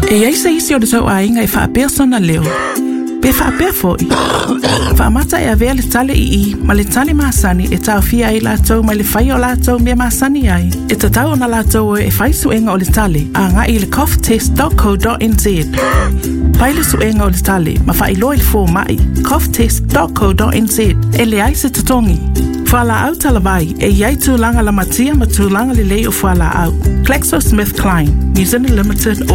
E ai se isi o le tau ainga e whaapea sona leo. Pe whaapea foi. Whaamata e avea le tale i ma le tale maasani e tau fia i lātou ma le whai o lātou mea maasani ai. E tatau na lātou e whai suenga o le tale a ngā i le coughtest.co.nz. Pai le suenga o le tale ma whai loa i le fō mai coughtest.co.nz e le ai se tatongi. Whala au talavai e iai tūlanga la matia ma tūlanga le lei o whala au. GlaxoSmithKline, New Zealand Limited